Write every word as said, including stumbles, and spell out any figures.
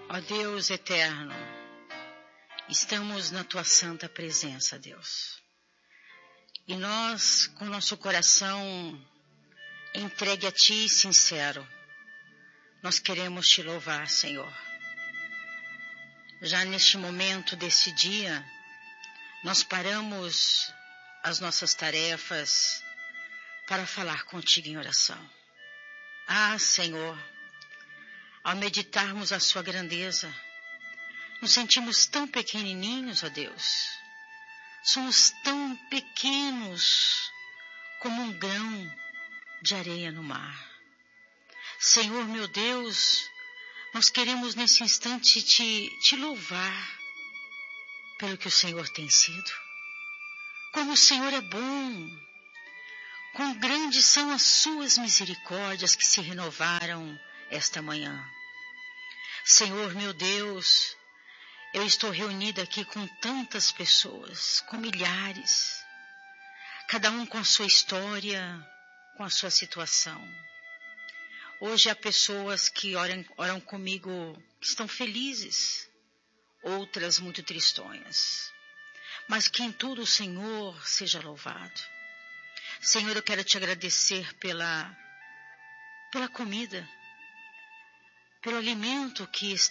Ó Deus eterno, estamos na Tua santa presença, Deus. E nós, com nosso coração entregue a Ti, sincero, nós queremos Te louvar, Senhor. Já neste momento desse dia, nós paramos as nossas tarefas para falar contigo em oração. Ah, Senhor, ao meditarmos a Sua grandeza, nos sentimos tão pequenininhos, ó Deus. Somos tão pequenos como um grão de areia no mar. Senhor, meu Deus, nós queremos nesse instante te, te louvar pelo que o Senhor tem sido. Como o Senhor é bom, quão grandes são as suas misericórdias que se renovaram esta manhã. Senhor, meu Deus, eu estou reunida aqui com tantas pessoas, com milhares, cada um com a sua história, com a sua situação. Hoje há pessoas que oram, oram comigo, que estão felizes, outras muito tristonhas. Mas que em tudo o Senhor seja louvado. Senhor, eu quero te agradecer pela, pela comida, pelo alimento que